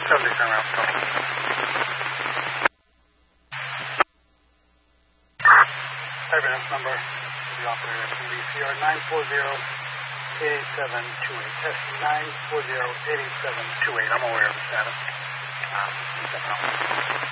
Subject on route. Evidence number to the operator from VCR 940-8728. Test 940-8728. I'm aware of the status.